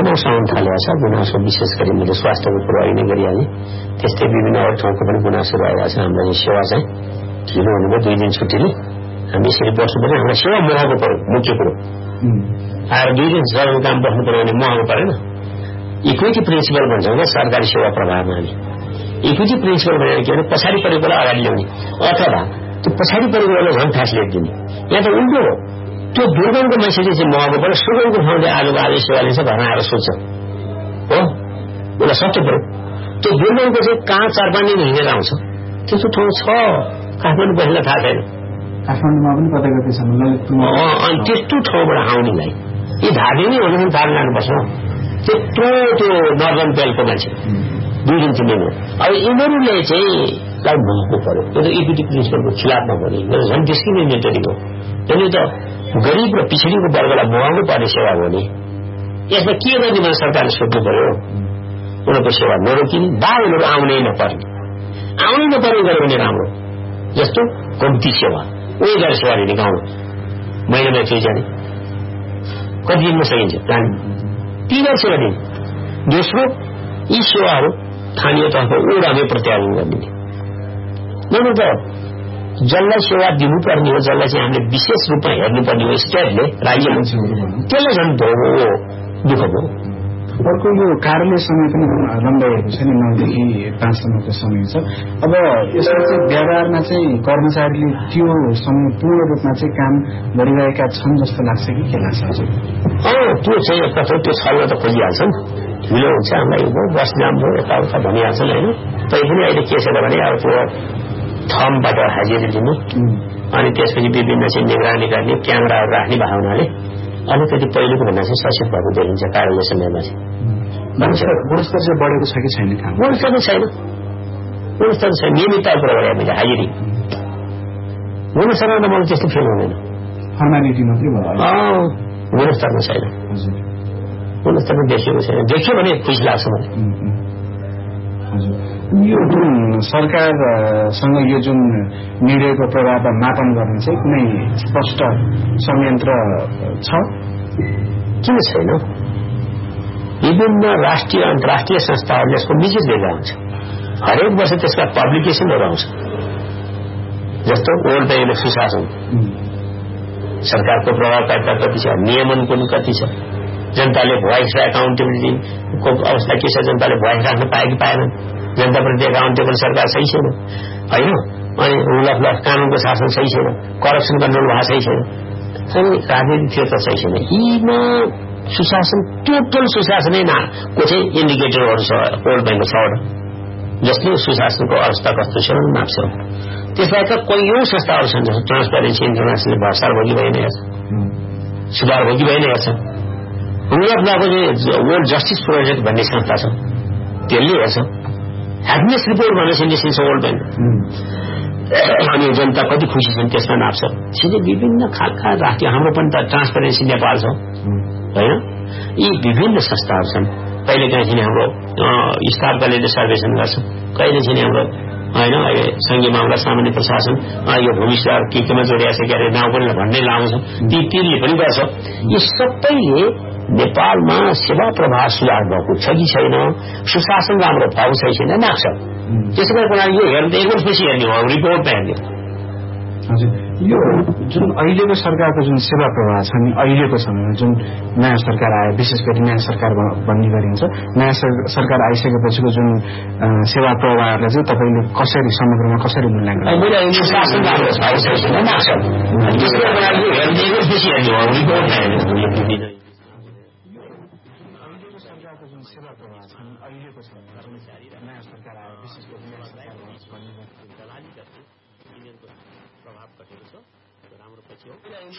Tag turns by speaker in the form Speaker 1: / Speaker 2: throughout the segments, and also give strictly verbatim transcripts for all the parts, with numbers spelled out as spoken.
Speaker 1: गुनासो आउन थालेको छ। गुनासो विशेष गरी मैले स्वास्थ्यको कुरो अहिले नै गरिहालेँ। त्यस्तै विभिन्न अरू ठाउँको पनि गुनासो रहेको छ। हाम्रो सेवा चाहिँ ढिलो हुनुभयो दुई दिन छुट्टीले हामी यसरी बस्नुपर्छ। हाम्रो सेवा महँगो पर्यो मुख्य कुरो। आएर दुई दिन सरकारी काम बस्नु पर्यो भने महँगो परेन। इक्विटी प्रिन्सिपल भन्छौँ क्या सरकारी सेवा प्रभावमा हामी। इक्विटी प्रिन्सिपल भनेर के भने पछाडि परेकोलाई अगाडि ल्याउने अथवा त्यो पछाडि परेकोलाई झन् ठास ल्याइदिने। यहाँ त उल्टो हो। त्यो दुर्गमको मान्छेले चाहिँ महँगो पर्यो, सुगमको ठाउँले आज आज सेवा लिन्छ घरमा आएर सोध्छ हो उसलाई सत्य पर्यो। त्यो दुर्गमको चाहिँ कहाँ चार पाँच दिन हिँडेर आउँछ त्यस्तो ठाउँ छ काठमाडौँ बस्नेलाई थाहा छैन।
Speaker 2: काठमाडौँमा पनि कतै कतै छ
Speaker 1: अनि त्यस्तो ठाउँबाट आउनेलाई यी धार्ने नै हो भने तार लानुपर्छ। त्यत्रो त्यो नर्दन बेल्टको मान्छे दुई दिन तिन दिन हो। अब यिनीहरूले चाहिँ लाई महँगो पर्यो। यो त इक्विटी प्रिन्सिपलको खिलाफमा भयो नि। झन् डिस्क्रिमिनेटरी हो। त्यसले त गरीब र पिछडिको वर्गलाई महँगो पर्ने सेवा हो नि। यसमा के गर्ने भने सरकारले सोध्नु पर्यो। उनीहरूको सेवा नरोकिने बा उनीहरू आउनै नपर्ने आउनै नपर्ने गऱ्यो भने राम्रो। जस्तो कम्ती सेवा उही गरेर सेवा लिने गाउँमा महिनामा केही जाने कति दिनमा सकिन्छ जाने ती गरेर सेवा दिने। दोस्रो यी सेवाहरू स्थानीय तहको ओडामै प्रत्यारोपण गरिदिने। नभए त जसलाई सेवा दिनुपर्ने हो जसलाई चाहिँ हामीले विशेष रूपमा हेर्नुपर्ने हो स्टेटले राज्यले त्यसलाई झन् दुःख भयो।
Speaker 2: अर्को यो कार्यालय समय पनि लम्बाइएको छ नि नौदेखि पाँचसम्मको समय छ। अब यसमा चाहिँ व्यवहारमा चाहिँ कर्मचारीले त्यो समय पूर्ण रूपमा चाहिँ काम गरिरहेका छन् जस्तो लाग्छ कि के लाग्छ हजुर?
Speaker 1: त्यो चाहिँ कतै त्यो छल्न त खोजिहाल्छन्। ढिलो हुन्छ हामीलाई बस जाम भयो यताउता भनिहाल्छन् होइन। तै पनि अहिले के छ भने अब त्यो थमबाट हाजिरी दिने अनि त्यसपछि विभिन्न चाहिँ निगरानी गर्ने क्यामेराहरू राख्ने भएको हुनाले अलिकति पहिलेको भन्दा चाहिँ सचेत भएको देखिन्छ कार्यालय समयमा चाहिँ।
Speaker 2: गुणस्तर चाहिँ बढेको छ कि छैन?
Speaker 1: गुणस्तर त छैन। गुणस्तर छैन। नियमितताको कुरा गरेँ हामीले हाजिरी गुणस्तरमा त मलाई त्यस्तो फिल हुँदैन।
Speaker 2: फर्मालिटी मात्रै भयो।
Speaker 1: गुणस्तरमा छैन। गुणस्तरमा देखिएको छैन। देखियो भने खुसी लाग्छ मलाई।
Speaker 2: यो जुन सरकारसँग यो जुन निर्णयको प्रभाव मापन गर्ने चाहिँ कुनै स्पष्ट संयन्त्र छ?
Speaker 1: किन छैन? विभिन्न राष्ट्रिय अन्तर्राष्ट्रिय संस्थाहरूले यसको निजी लिएर आउँछ। हरेक वर्ष त्यसका पब्लिकेसनहरू आउँछ। जस्तो वर्ल्ड ब्याङ्कले सुशासन सरकारको प्रभावकारिता कति छ, नियमन कुन कति छ, जनताले भोइस र एकाउन्टेबिलिटीको अवस्था के छ, जनताले भोइस राख्न पाए कि पाएनन्, जनताप्रति एकाउन्टेबल सरकार सही छैन होइन, अनि रुल अफ ल कानुनको शासन सही छैन, करप्सन कन्ट्रोल भएको सही छैन, अनि राजनीतिक क्षेत्र सही छैन। यीमा सुशासन टोटल सुशासनै न को चाहिँ इन्डिकेटरहरू छ वर्ल्ड ब्याङ्कको छवटा जसले सुशासनको अवस्था कस्तो छ माप्छ। त्यसबाट कैयौं संस्थाहरू छन् जस्तो ट्रान्सपेरेन्सी इन्टरनेसनलले भर्सार भोगी भइ नै हेर्छ, सुधार भोगी भइ नै हेर्छ। रुल अफ लको चाहिँ वर्ल्ड जस्टिस प्रोजेक्ट भन्ने संस्था छ त्यसले हेर्छ। ह्याप्पिनेस रिपोर्ट भनेपछि निस्किन्छ वर्ल्ड ब्याङ्क अनि जनता कति खुसी छन् त्यसमा नाप्छ। त्यसले विभिन्न खालका राष्ट्रिय हाम्रो पनि त ट्रान्सपेरेन्सी नेपाल छ होइन। यी विभिन्न संस्थाहरू छन्। कहिले काहीँ हाम्रो स्टाफ कलेजले सर्वेक्षण गर्छ, कहिले चाहिँ हाम्रो होइन अहिले संघीय मामला सामान्य प्रशासन यो भूमि सुधार के केमा जोडिएको छ क्यारे नाउँ पनि भन्दै लाउँछ, ती तीनले पनि गर्छ। यी सबैले नेपालमा सेवा प्रवाह सुधार भएको छ कि छैन, सुशासन राम्रो भएको छ कि छैन नाप्छ। त्यसै कारण यो हेर्नु एक वर्षपछि हेर्ने हो, रिपोर्टमा हेर्ने।
Speaker 2: हजुर, यो जुन अहिलेको सरकारको जुन सेवा प्रवाह छ नि अहिलेको समयमा जुन नयाँ सरकार आयो, विशेष गरी नयाँ सरकार भन्ने गरिन्छ, नयाँ सरकार आइसकेपछिको जुन सेवा प्रवाहलाई चाहिँ तपाईँले कसरी समग्रमा कसरी मूल्याङ्कन? सेवा प्रवाह छन् अहिलेको समयमा जुन नयाँ सरकार आयो, विशेष गरी नयाँ सरकार प्रभाव घटेको छ राम्रो पछि हो।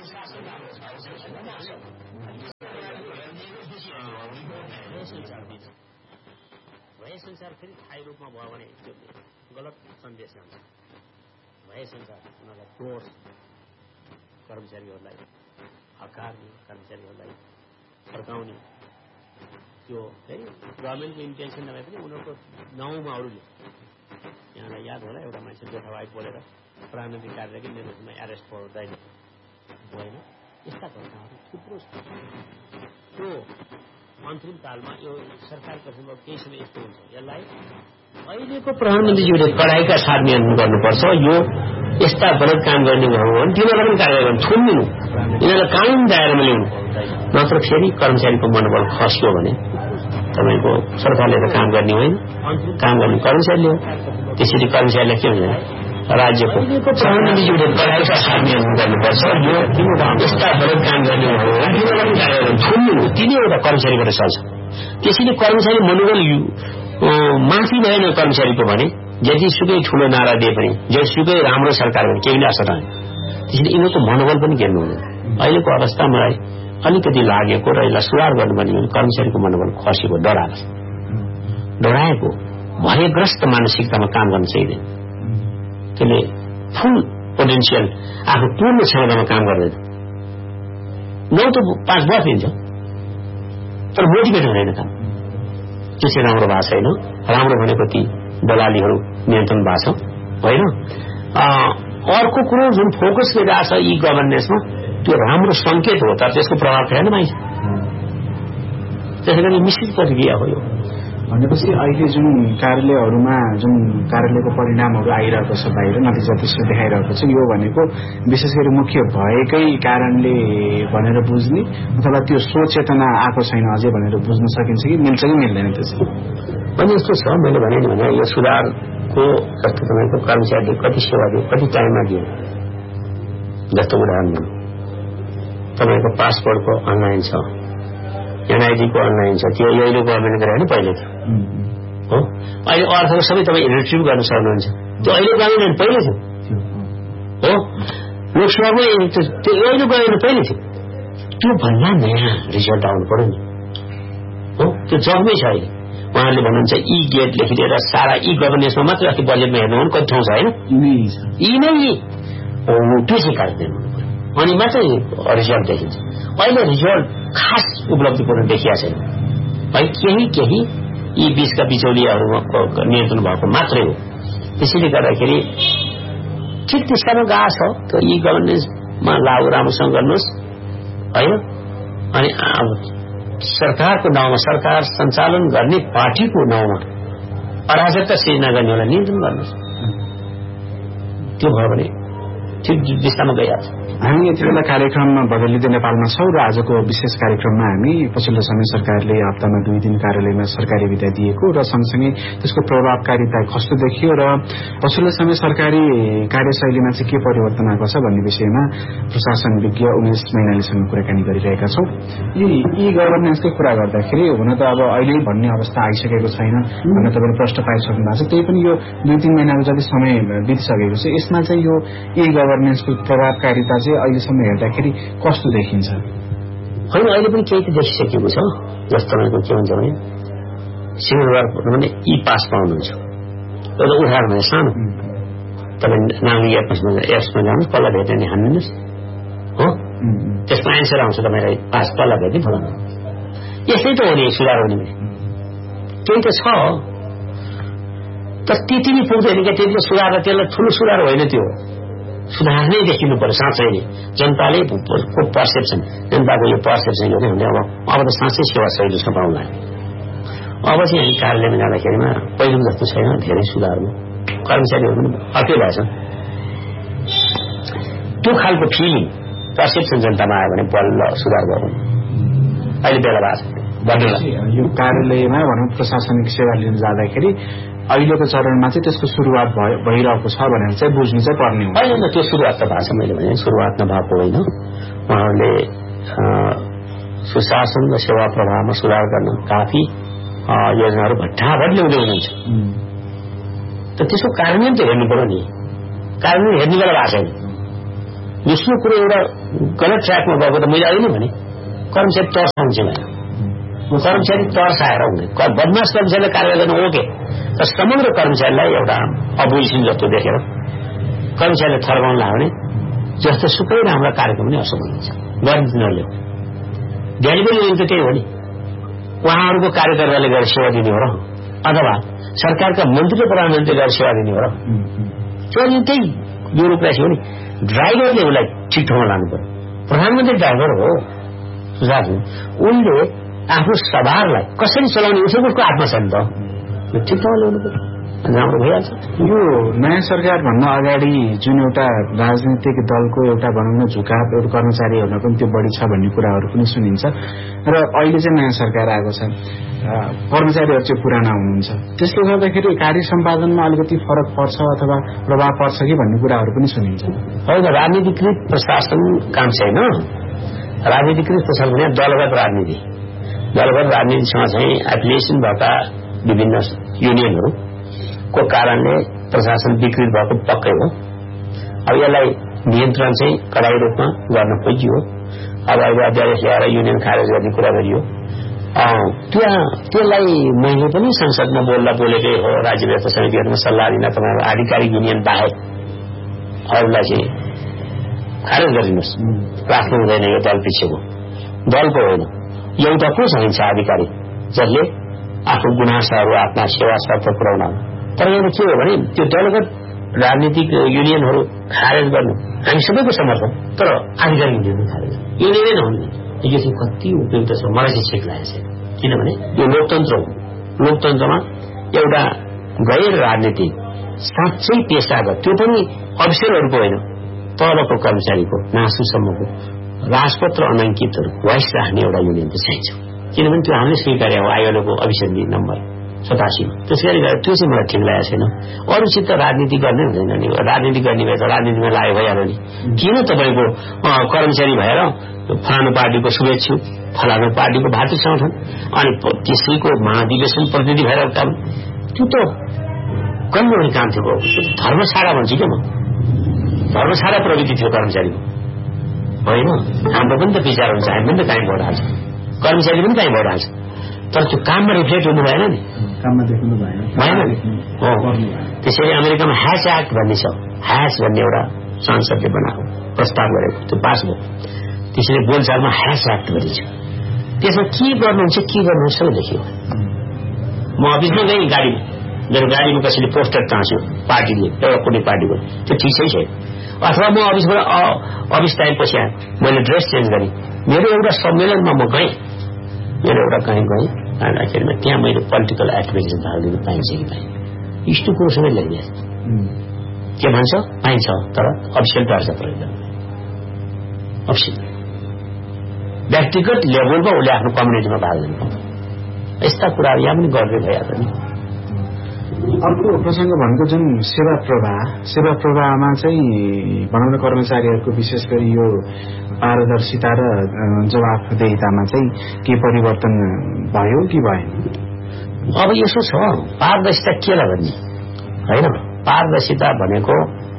Speaker 1: भए संसार फेरि थायी रूपमा भयो भने त्यो गलत सन्देश जान्छ। भए संसार उनीहरूलाई क्रोध कर्मचारीहरूलाई हकार्ने, कर्मचारीहरूलाई फर्काउने त्यो है गभर्मेन्टको इन्टेन्सन नभए पनि उनीहरूको नाउँमा अरूले यहाँलाई याद होला एउटा मान्छे जोथावाई बोलेर प्राणविक कार्यदेखि निर्देशनमा एरेस्ट गर्दैन भएन। यस्ता घटनाहरू थुप्रो छ। त्यो अन्तरिमकालमा यो सरकारको केही समय यस्तो हुन्छ यसलाई अहिलेको प्रधानमन्त्रीज्यूले कडाइका साथ नियन्त्रण गर्नुपर्छ। यो यस्ता गलत काम गर्ने हो भने तिनीहरूलाई पनि कारवाही गर्नु थुनिदिनु, यिनीहरूलाई कानून दायरामा ल्याउनु। नत्र फेरि कर्मचारीको मनोबल खस्यो भने तपाईँको सरकारले त काम गर्ने होइन, काम गर्ने कर्मचारीले हो। त्यसरी कर्मचारीलाई के हुन्छ राज्यको प्रधानमन्त्रीज्यूले कडाइका साथ नियन्त्रण गर्नुपर्छ। यो यस्ता गलत काम गर्ने हो भने तिनीहरूलाई पनि कारवाही गर्नु थुनिदिनु, तिनै एउटा कर्मचारीबाट चल्छ। त्यसरी कर्मचारी मनोबल माथि भएन कर्मचारीको भने जतिसुकै ठूलो नारा दिए पनि जतिसुकै राम्रो सरकार भने केही असर होइन। त्यसैले यिनीहरूको मनोबल पनि घेर्नु हुँदैन। अहिलेको अवस्था मलाई अलिकति लागेको र यसलाई सुधार गर्नुपर्ने भने कर्मचारीको मनोबल खसेको डराएको डराएको भयग्रस्त मानसिकतामा काम गर्न चाहिँदैन। त्यसले फुल पोटेन्सियल आफ्नो पूर्ण क्षमतामा काम गर्दैन। नौ त पाँच वर्ष दिन्छ तर मोटिभेट हुँदैन काम। त्यो चाहिँ राम्रो भएको छैन। राम्रो भनेको ती दलालीहरू नियन्त्रण भएको छ होइन। अर्को कुरो जुन फोकस गरिरहेको छ यी गभर्नेन्समा त्यो राम्रो संकेत हो तर त्यसको प्रभाव छैन मान्छे। त्यसै गरी मिश्रित प्रतिक्रिया हो यो
Speaker 2: भनेपछि अहिले जुन कार्यालयहरूमा जुन कार्यालयको परिणामहरू आइरहेको छ बाहिर नतिजा त्यसो देखाइरहेको छ यो भनेको विशेष गरी मुख्य भएकै कारणले भनेर बुझ्ने अथवा त्यो सोच चेतना आएको छैन अझै भनेर बुझ्न सकिन्छ कि मिल्छ कि मिल्दैन त्यसै
Speaker 1: पनि यस्तो छ। मैले भने नि भने यो सुधारको जस्तो तपाईँको कर्मचारीले कति सेवा दियो कति टाइममा दियो जस्तो उदाहरण दिनु तपाईँको पासपोर्टको अनलाइन छ, एनआइडीको अनलाइन छ, त्यो यहिले गभर्मेन्ट गरे होइन पहिले थियो हो। अहिले अर्थको सबै तपाईँ रिट्रिभ गर्न सक्नुहुन्छ त्यो अहिले गभर्मेन्ट पहिले थियो हो। लोकसभामा त्यो अहिले गभर्मेन्ट पहिले थियो। त्यो भन्दा नयाँ रिजल्ट आउनु पर्यो नि हो। त्यो जगमै छ अहिले। उहाँहरूले भन्नुहुन्छ ई गेटदेखि लिएर सारा ई गभर्नेन्समा मात्र अस्ति बजेटमा हेर्नु भने कति ठाउँ छ होइन यी नै त्यो चाहिँ कार्यक्रम हुनु पर्यो अनि मात्रै रिजल्ट देखिन्छ। अहिले रिजल्ट खास उपलब्धिपूर्ण देखिया छैन है। केही केही यी बीचका बिचौलियाहरूमा नियन्त्रण भएको मात्रै हो। त्यसैले गर्दाखेरि ठिक दिशामा गएको छ त्यो यी गभर्नेन्समा लागू राम्रोसँग गर्नुहोस् होइन। अनि सरकारको नाउँमा सरकार सञ्चालन गर्ने पार्टीको नाउँमा अराजकता सिर्जना गर्नेहरूलाई नियन्त्रण गर्नुहोस्। त्यो भयो भने ठिक दिशामा गइहाल्छ।
Speaker 2: हामी यति बेला कार्यक्रममा बदलिँदै नेपालमा छौँ र आजको विशेष कार्यक्रममा हामी पछिल्लो समय सरकारले हप्तामा दुई दिन कार्यालयमा सरकारी विदा दिएको र सँगसँगै त्यसको प्रभावकारिता कस्तो देखियो र पछिल्लो समय सरकारी कार्यशैलीमा चाहिँ के परिवर्तन आएको छ भन्ने विषयमा प्रशासन विज्ञ उमेश मैनालीसँग कुराकानी गरिरहेका छौँ। यी ई गभर्नेन्सकै कुरा गर्दाखेरि हुन त अब अहिले भन्ने अवस्था आइसकेको छैन भन्न तपाईँले प्रश्न पाइसक्नु भएको छ। त्यही पनि यो दुई तीन महिनाको जति समय बितिसकेको छ यसमा चाहिँ यो ई गभर्नेन्सको प्रभावकारिता अहिलेसम्म हेर्दाखेरि कस्तो देखिन्छ?
Speaker 1: होइन अहिले पनि केही त देखिसकेको छ। जस्तो तपाईँको के हुन्छ भने सिंहदरबार भने ई पास पाउनुहुन्छ एउटा उदाहरण भने सानो तपाईँ नामी एप्समा एप्समा जानुहोस् पहिला भेट्ने नि हान्नुहोस् हो त्यसमा एन्सर आउँछ तपाईँलाई पास पहिला भेट्ने फलाउनु। यस्तै त हो नि सुधार हुने केही त छ तर त्यति नै पुग्दैन क्या। त्यति सुधार त्यसलाई ठुलो सुधार होइन। त्यो सुधार नै देखिनु पर्यो साँच्चै नै। जनताले को पर्सेप्सन जनताको यो पर्सेप्सन हो भने अब अब त साँच्चै सेवा सहिलो छ पाउला। अब चाहिँ हामी कार्यालयमा जाँदाखेरिमा पहिलो जस्तो छैन धेरै सुधारमा कर्मचारीहरू पनि अर्कै भएछ। त्यो खालको फिलिङ पर्सेप्सन जनतामा आयो भने बल्ल सुधार गरौँ। अहिले बेला भएको छ
Speaker 2: यो कार्यालयमा भनौँ प्रशासनिक सेवा लिन जाँदाखेरि अहिलेको चरणमा चाहिँ त्यसको सुरुवात भइरहेको छ भनेर चाहिँ बुझ्नु चाहिँ पर्ने हो।
Speaker 1: होइन त्यो सुरुवात त भएको छ। मैले भने सुरुवात नभएको होइन। उहाँहरूले सुशासन र सेवा प्रवाहमा सुधार गर्न काफी योजनाहरू भट्टाभट ल्याउँदै हुनुहुन्छ। त त्यसको कार्यान्वयन त हेर्नु पर्यो नि। कार्यान्वयन हेर्ने बेला भएको छैन। दोस्रो कुरो एउटा गलत ट्र्याकमा गएको त मैले अहिले नै भने कर्मचारी तर्साउनु चाहिँ भएन। कर्मचारी तर्साएर हुँदैन। बदमास कर्मचारीलाई कार्यालय गर्न ओके तर समग्र कर्मचारीलाई एउटा अपोजिसन जस्तो देखेर कर्मचारीले थर्काउन लाग्यो भने जस्तो सुकै राम्रो कार्यक्रम पनि असफल हुन्छ। गरिदिनुले डेलिभरी लिनु त त्यही हो नि। उहाँहरूको कार्यकर्ताले गएर सेवा दिने हो र अथवा सरकारका मन्त्री र प्रधानमन्त्री गएर सेवा दिने हो र त्यो त्यही ब्युरोक्रेसी हो नि। ड्राइभरले उसलाई ठिक ठाउँमा लानु पर्यो। प्रधानमन्त्री ड्राइभर हो सुझाव उनले आफ्नो सभालाई कसरी चलाउने यो उसको आत्मा छ नि त यो ठिक ठाउँमा ल्याउनु पर्यो राम्रो भइहाल्छ।
Speaker 2: यो नयाँ सरकार भन्दा अगाडि जुन एउटा राजनीतिक दलको एउटा भनौँ न झुकाव एउटा कर्मचारीहरूमा पनि त्यो बढी छ भन्ने कुराहरू पनि सुनिन्छ र अहिले चाहिँ नयाँ सरकार आएको छ कर्मचारीहरू चाहिँ पुराना हुनुहुन्छ त्यसले गर्दाखेरि कार्य सम्पादनमा अलिकति फरक पर्छ अथवा प्रभाव पर्छ कि भन्ने कुराहरू पनि सुनिन्छ।
Speaker 1: होइन राजनीतिकृत प्रशासन काम छैन राजनीतिकृत प्रशासन भने दलगत राजनीति दलगत राजनीतिसँग चाहिँ एफिलिएसन भएका विभिन्न युनियनहरू को कारणले प्रशासन विकृत भएको पक्कै हो। अब यसलाई नियन्त्रण चाहिँ कडाई रूपमा गर्न खोजियो। अब अहिले अध्यादेश ल्याएर युनियन खारेज गर्ने कुरा गरियो त्यहाँ त्यसलाई मैले पनि संसदमा बोल्दा बोलेकै हो राज्य व्यवस्था समितिहरूमा सल्लाह दिन तपाईँहरू आधिकारिक युनियन बाहेक अरूलाई चाहिँ खारेज गरिदिनुहोस् राख्नु हुँदैन यो दल पछिको दलको होइन एउटा को चाहिन्छ आधिकारिक जसले आफ्नो गुनासाहरू आफ्ना सेवा शर्त पुर्याउन तर यहाँ के हो भने त्यो दलगत राजनीतिक युनियनहरू खारेज गर्नु हामी सबैको समर्थन तर आधिकारिक युनियन खारेज युनियनै नहुने यो चाहिँ कति उपयुक्त छ मलाई चाहिँ ठिक लागेको छैन किनभने यो लोकतन्त्र हो लोकतन्त्रमा एउटा गैर राजनीतिक साँच्चै पेशागत त्यो पनि अफिसरहरूको होइन तलको कर्मचारीको नासुसम्मको राजपत्र अनाङ्कितहरू भोइस राख्ने एउटा युनियन त चाहिन्छ किनभने त्यो हामीले स्वीकार्य हो आयोगको अभिसन्धि नम्बर सतासीमा त्यसैले गर्दा त्यो चाहिँ मलाई ठिक लागेको छैन। अरूसित राजनीति गर्नै हुँदैन नि राजनीति गर्ने भए त राजनीतिमा लाग्यो भइहाल्यो नि किन तपाईँको कर्मचारी भएर फलानु पार्टीको शुभेच्छु फलानु पार्टीको भातृ संगठन अनि त्यसैको महाधिवेशन प्रतिनिधि भएर काम त्यो त गर्नु हुने काम थियो धर्मशाला भन्छु क्या म धर्मशाला प्रवृत्ति थियो कर्मचारीको होइन हाम्रो पनि त विचार हुन्छ हामी पनि त काहीँ भएर हाल्छ कर्मचारी पनि काहीँ भएर हाल्छ तर त्यो काममा रिफ्लेक्ट हुनु भएन नि
Speaker 2: काममा देख्नु भएन
Speaker 1: भएन हो त्यसैले अमेरिकामा ह्यास एक्ट भन्ने छ ह्यास भन्ने एउटा संसदले बनाएको प्रस्ताव गरेको त्यो पास भयो त्यसैले बोलचालमा ह्यास एक्ट भनिन्छ त्यसमा के गर्नुहुन्छ के गर्नुहुन्छ सबै लेखियो म अफिसमा गएँ गाडीमा मेरो गाडीमा कसैले पोस्टर टाँच्यो पार्टीले एउटा कुनै पार्टीको त्यो ठिकै छैन अथवा म अफिसबाट अफिस टाइम पछि आएँ मैले ड्रेस चेन्ज गरेँ मेरो एउटा सम्मेलनमा म गएँ मेरो एउटा कहीँ गएँ आखिरमा त्यहाँ मैले पोलिटिकल एक्टिभिटीमा भाग लिनु पाइन्छ कि पाएँ यस्तो कुरोसँगै ल्याइदिए के भन्छ पाइन्छ तर अफिसियल दर्जा प्रयोग गर्नु अफिसियल व्यक्तिगत लेभलमा उसले आफ्नो कम्युनिटीमा भाग लिनु पाउँछ यस्ता कुराहरू यहाँ पनि गर्दै भइहाल्छ नि।
Speaker 2: अर्को प्रसंग भनेको जुन सेवा प्रवाह सेवा प्रवाहमा चाहिँ भनौँ न कर्मचारीहरूको विशेष गरी यो पारदर्शिता र जवाफदेहितामा चाहिँ के परिवर्तन भयो कि भएन?
Speaker 1: अब यसो छ पारदर्शिता केलाई भन्ने होइन पारदर्शिता भनेको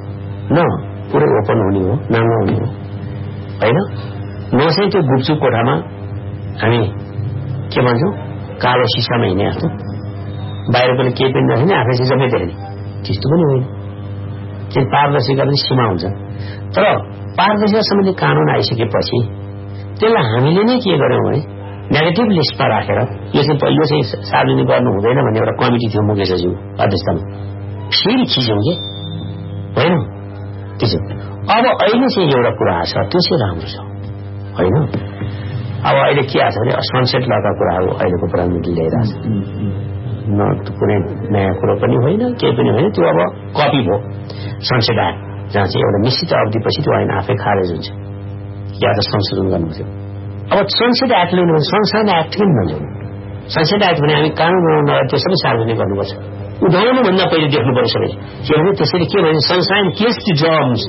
Speaker 1: न पुरै ओपन हुने हो नाङ्गो हुने हो होइन न चाहिँ त्यो गुप्चुप कोठामा हामी के भन्छौँ कालो सिसामा हिँड्ने आफ्नो बाहिर पनि केही पनि नहुने आफै चाहिँ जम्मै देख्ने त्यस्तो पनि होइन चाहिँ पारदर्शिता पनि सीमा हुन्छ तर पारदर्शिता सम्बन्धी कानून आइसकेपछि त्यसलाई हामीले नै के गर्यौं भने नेगेटिभ लिस्टमा राखेर यो चाहिँ यो चाहिँ सार्वजनिक गर्नु हुँदैन भन्ने एउटा कमिटी थियो मुख्य सचिव अध्यक्षतामा फेरि खिच्यौं के होइन त्यसो अब अहिले चाहिँ एउटा कुरा छ त्यो चाहिँ राम्रो छ होइन अब अहिले के आछ भने सनसेट लका कुराहरू अहिलेको प्रधानमन्त्री ल्याइरहेछ न कुनै नयाँ कुरो पनि होइन केही पनि होइन त्यो अब कपी भयो सनसेट एक्ट जहाँ चाहिँ एउटा निश्चित अवधिपछि त्यो ऐन आफै खारेज हुन्छ या त संशोधन गर्नु थियो। अब सनसेट एक्ट ल्याउनु भने संशोधन एक्ट किन भन्छौँ सनसेट एक्ट भने हामी कानून बनाउन त्यो सबै सार्वजनिक गर्नुपर्छ उठाउनु भन्दा पहिले देख्नु पर्यो सबै किनभने त्यसरी के भने sunshine case to germs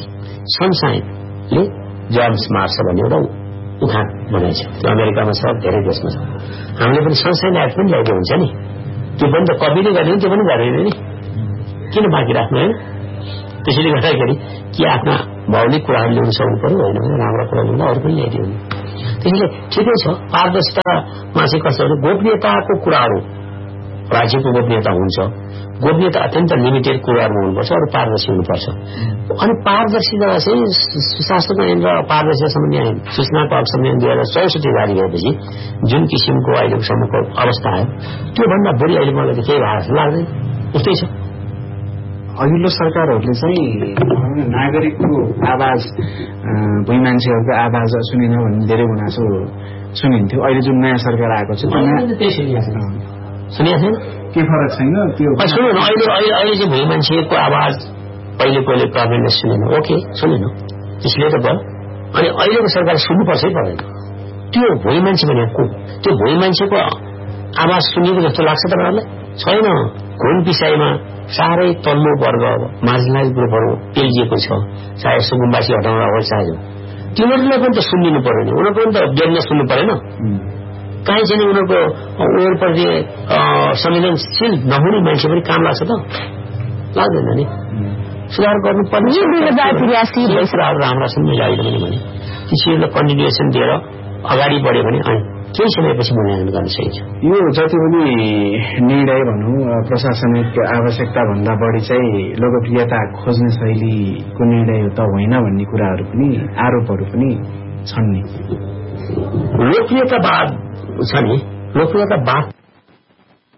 Speaker 1: सनसाइनले germs मार्छ भन्ने एउटा उखान बनाइन्छ त्यो अमेरिकामा छ धेरै देशमा छ हामीले पनि सनसाइन एक्ट पनि ल्याएको हुन्छ नि त्यो पनि त कपीले गर्ने त्यो पनि गर्दैन नि किन बाँकी राख्नु होइन त्यसैले गर्दाखेरि के आफ्ना भौतिक कुराहरू ल्याउन सक्नु पर्यो होइन भने राम्रो कुरा ल्याउन अरू पनि ल्याइदियो त्यसैले ठिकै छ पारदर्शितामा चाहिँ कस्तो भने गोपनीयताको कुराहरू राज्यको गोपनीयता हुन्छ गोपनीयता अत्यन्त लिमिटेड कुराहरूमा हुनुपर्छ अरू पारदर्शी हुनुपर्छ अनि पारदर्शिता चाहिँ सुशासन ऐन र पारदर्शिता सम्बन्धी ऐन सूचनाको हक सम्बन्धी दुई हजार चौसठी जारी भएपछि जुन किसिमको अहिलेसम्मको अवस्था आयो त्योभन्दा बढी अहिले मलाई त केही भएको लाग्दैन उस्तै छ।
Speaker 2: अघिल्लो सरकारहरूले चाहिँ नागरिकको आवाज भूमि मान्छेहरूको आवाज सुनेन भन्ने धेरै गुनासो सुनिन्थ्यो। अहिले जुन नयाँ सरकार आएको छ
Speaker 1: सुनिएको छैन
Speaker 2: के फरक छैन त्यो
Speaker 1: सुन्नु न। अहिले अहिले चाहिँ भोइ मान्छेको आवाज पहिले पहिले प्रब्लमले सुनेन, ओके सुनेन, त्यसले त भयो। अनि अहिलेको सरकार सुन्नुपर्छै पर्दैन। त्यो भोइ मान्छे भनेको को? त्यो भोइ मान्छेको आवाज सुनेको जस्तो लाग्छ तपाईँहरूलाई? छैन। घुन पिसाइमा साह्रै तल्लो वर्ग मार्जिनलाइज ग्रुपहरू पेल्जिएको छ, चाहे सुकुम्बासी हटाउन होस् चाहे तिनीहरूलाई पनि त सुनिदिनु पर्यो नि, उनीहरूको पनि त व्यङ्ग सुन्नु परेन? काहीँ चाहिँ उनीहरूको उनीहरूप्रति संवेदनशील नहुने मान्छे पनि काम लाग्छ त? लाग्दैन नि। सुधार गर्नुपर्ने कुराहरू राम्रा छन् मिलाइदियो पनि भने ती चिजलाई कन्टिन्युएसन दिएर अगाडि बढ्यो भने अनि केही समयपछि मूल्याङ्कन गर्न सकिन्छ।
Speaker 2: यो जति पनि निर्णय भनौँ प्रशासनिक आवश्यकता भन्दा बढी चाहिँ लोकप्रियता खोज्ने शैलीको निर्णय त होइन भन्ने कुराहरू पनि आरोपहरू पनि छन् नि।
Speaker 1: लोकप्रियतावाद छ नि, लोकप्रियतावाद